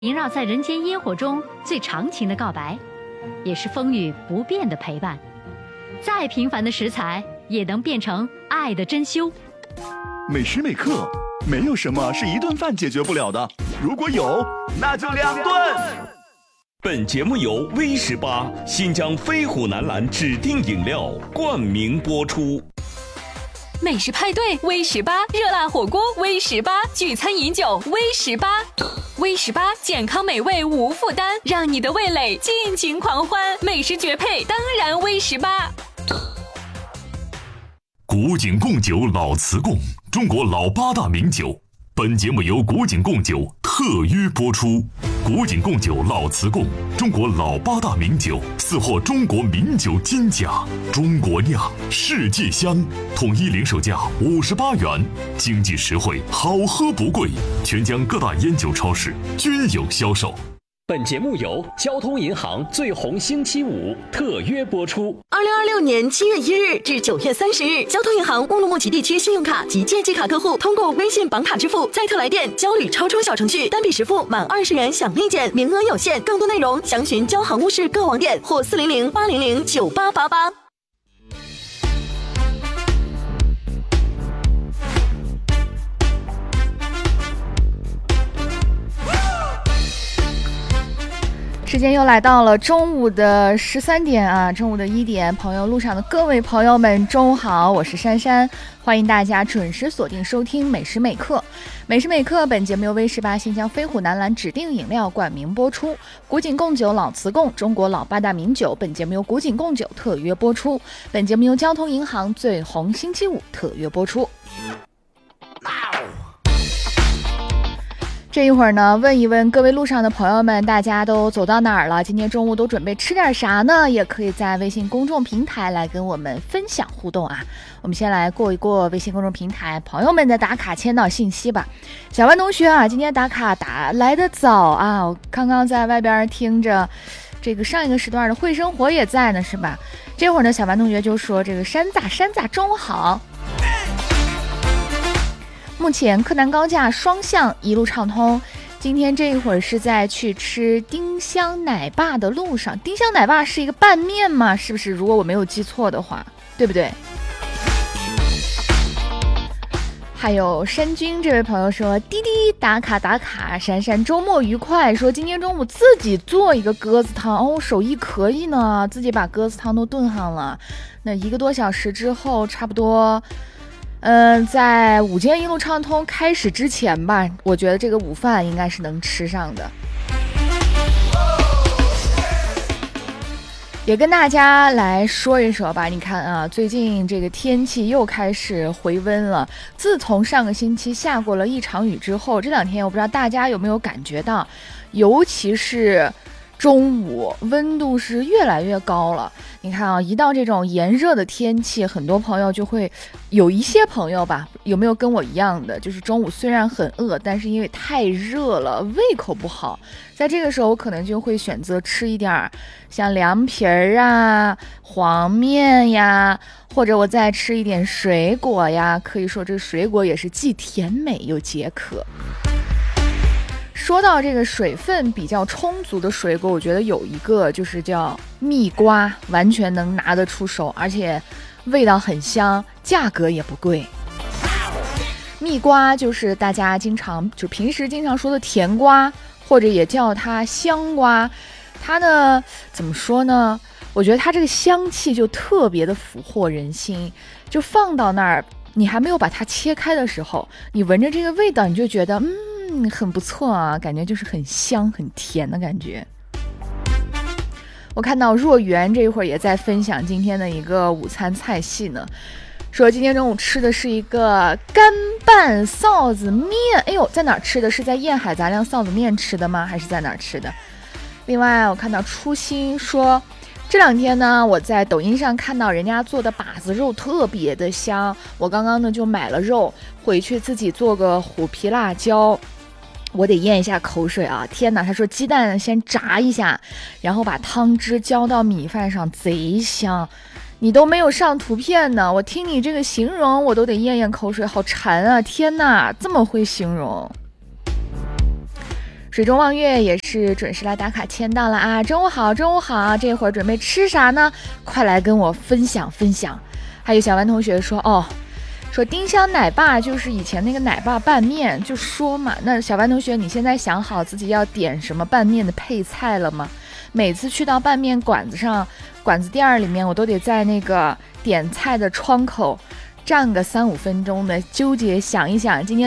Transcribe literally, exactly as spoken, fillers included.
萦绕在人间烟火中最长情的告白，也是风雨不变的陪伴。再平凡的食材，也能变成爱的珍馐。 每时每刻，没有什么是一顿饭解决不了的，如果有，那就两顿。 本节目由 V 十八新疆飞虎南蓝指定饮料冠名播出。 美食派对 V 十八，热辣火锅 V 十八，聚餐饮酒 V 十八。V 十八健康美味无负担，让你的味蕾尽情狂欢。美食绝配，当然 V 十八。 古井贡酒老瓷贡，中国老八大名酒。本节目由古井贡酒特约播出。古井贡酒老瓷贡，中国老八大名酒，四获中国名酒金奖。中国酿，世界香，统一零售价五十八元，经济实惠，好喝不贵。全疆各大烟酒超市均有销售。 本节目由交通银行最红星期五特约播出。 二零二六年七月一日至九月三十日，交通银行乌鲁木齐地区信用卡及借记卡客户通过微信绑卡支付，在特来电交旅超充小程序单笔实付满二十元享立减，名额有限，更多内容详询交行务市各网点或四零零八零零九八八八。 时间又来到了中午的十三点啊，中午的一点，朋友路上的各位朋友们，中午好，我是珊珊，欢迎大家准时锁定收听每时每刻。每时每刻本节目由 V 十八新疆飞虎南蓝指定饮料冠名播出，古井贡酒老瓷贡，中国老八大名酒，本节目由古井贡酒特约播出，本节目由交通银行最红星期五特约播出。这一会儿呢，问一问各位路上的朋友们，大家都走到哪儿了？今天中午都准备吃点啥呢？也可以在微信公众平台来跟我们分享互动啊。我们先来过一过微信公众平台朋友们的打卡签到信息吧。小万同学啊，今天打卡打来得早啊，我刚刚在外边听着这个上一个时段的会生活也在呢，是吧？这会儿呢，小万同学就说这个山咋山咋中午好。目前柯南高架双向一路畅通，今天这一会儿是在去吃丁香奶爸的路上。丁香奶爸是一个拌面吗？是不是？如果我没有记错的话，对不对？还有山君这位朋友说滴滴打卡打卡，闪闪周末愉快，说今天中午自己做一个鸽子汤哦，手艺可以呢，自己把鸽子汤都炖上了。那一个多小时之后，差不多嗯、呃，在午间一路畅通开始之前吧，我觉得这个午饭应该是能吃上的。也跟大家来说一说吧，你看啊，最近这个天气又开始回温了。自从上个星期下过了一场雨之后，这两天我不知道大家有没有感觉到，尤其是中午温度是越来越高了。你看啊，一到这种炎热的天气，很多朋友就会有一些朋友吧，有没有跟我一样的，就是中午虽然很饿，但是因为太热了，胃口不好，在这个时候我可能就会选择吃一点像凉皮儿啊、黄面呀，或者我再吃一点水果呀，可以说这水果也是既甜美又解渴。说到这个水分比较充足的水果，我觉得有一个就是叫蜜瓜，完全能拿得出手，而且味道很香，价格也不贵。蜜瓜就是大家经常就平时经常说的甜瓜，或者也叫它香瓜。它呢怎么说呢，我觉得它这个香气就特别的俘获人心，就放到那儿，你还没有把它切开的时候，你闻着这个味道，你就觉得嗯嗯，很不错啊，感觉就是很香很甜的感觉。我看到若元这一会儿也在分享今天的一个午餐菜系呢，说今天中午吃的是一个干拌臊子面。哎呦，在哪儿吃的？是在燕海杂粮臊子面吃的吗？还是在哪儿吃的？另外我看到初心说，这两天呢，我在抖音上看到人家做的把子肉特别的香，我刚刚呢就买了肉回去自己做个虎皮辣椒。我得咽一下口水啊！天哪，他说鸡蛋先炸一下，然后把汤汁浇到米饭上，贼香。你都没有上图片呢，我听你这个形容我都得咽咽口水，好馋啊！天哪，这么会形容。 水中望月也是准时来打卡签到了啊！中午好，中午好，这会儿准备吃啥呢？快来跟我分享分享。还有小丸同学说哦，说丁香奶爸就是以前那个奶爸拌面，就说嘛。那小丸同学，你现在想好自己要点什么拌面的配菜了吗？每次去到拌面馆子上，馆子店儿里面，我都得在那个点菜的窗口站个三五分钟的，纠结想一想今天